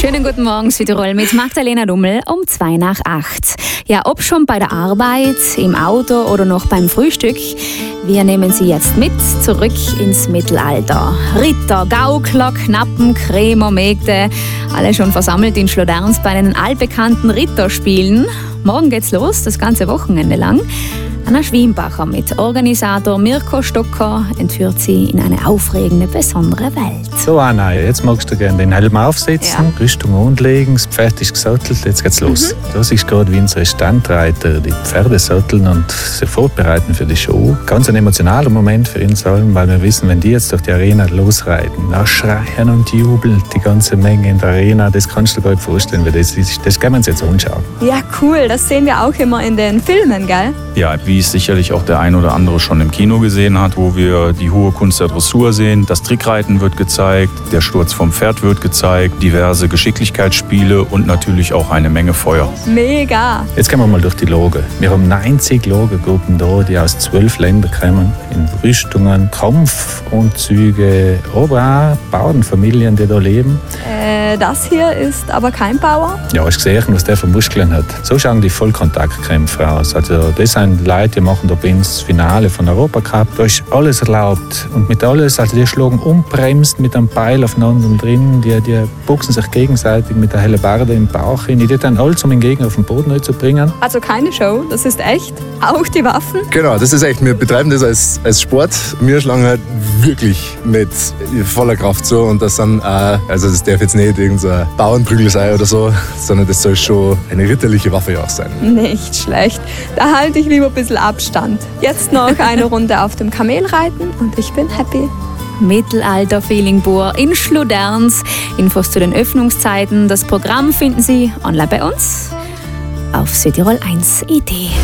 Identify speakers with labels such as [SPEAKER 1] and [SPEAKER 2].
[SPEAKER 1] Schönen guten Morgen, Südtirol, mit Magdalena Dummel um 7:02. Ja, ob schon bei der Arbeit, im Auto oder noch beim Frühstück, wir nehmen Sie jetzt mit zurück ins Mittelalter. Ritter, Gaukler, Knappen, Krämer, Mägde, alle schon versammelt in Schloderns bei den altbekannten Ritterspielen. Morgen geht's los, das ganze Wochenende lang. Anna Schwiembacher mit Organisator Mirko Stocker entführt sie in eine aufregende, besondere Welt.
[SPEAKER 2] So Anna, jetzt magst du gerne den Helm aufsetzen, Rüstung anlegen, das Pferd ist gesattelt, jetzt geht's los. Das ist gerade wie unsere Standreiter, die Pferde satteln und sich vorbereiten für die Show. Ganz ein emotionaler Moment für uns allen, weil wir wissen, wenn die jetzt durch die Arena losreiten, da schreien und jubeln die ganze Menge in der Arena, das kannst du dir gar nicht vorstellen, weil das können wir uns jetzt anschauen.
[SPEAKER 3] Ja, cool, das sehen wir auch immer in den Filmen, gell?
[SPEAKER 4] Ja, wie es sicherlich auch der ein oder andere schon im Kino gesehen hat, wo wir die hohe Kunst der Dressur sehen. Das Trickreiten wird gezeigt, der Sturz vom Pferd wird gezeigt, diverse Geschicklichkeitsspiele und natürlich auch eine Menge Feuer.
[SPEAKER 3] Mega!
[SPEAKER 2] Jetzt gehen wir mal durch die Loge. Wir haben 90 Logengruppen da, die aus 12 Ländern kommen, in Rüstungen, Kampfanzüge, aber auch Bauernfamilien, die da leben.
[SPEAKER 3] Das hier ist aber kein Bauer.
[SPEAKER 2] Ja, hast gesehen, was der für Muskeln hat. So schauen die Vollkontaktkämpfer aus. Also das sind Leute, die machen da bei uns das Finale von Europacup. Da ist alles erlaubt. Und mit alles, also die schlagen unbremst mit einem Beil aufeinander drin. Die boxen sich gegenseitig mit der Hellebarde im Bauch hin. Die dann alles, um den Gegner auf den Boden zu bringen.
[SPEAKER 3] Also keine Show, das ist echt. Auch die Waffen.
[SPEAKER 5] Genau, das ist echt. Wir betreiben das als Sport. Wir schlagen halt wirklich mit voller Kraft so. Und das sind auch, also das darf jetzt nicht irgendein Bauernprügel sein oder so, sondern das soll schon eine ritterliche Waffe auch sein.
[SPEAKER 3] Nicht schlecht. Da halte ich lieber ein bisschen Abstand. Jetzt noch eine Runde auf dem Kamel reiten und ich bin happy.
[SPEAKER 1] Mittelalter-Feeling pur in Schloderns. Infos zu den Öffnungszeiten, das Programm finden Sie online bei uns auf Südtirol 1 IT.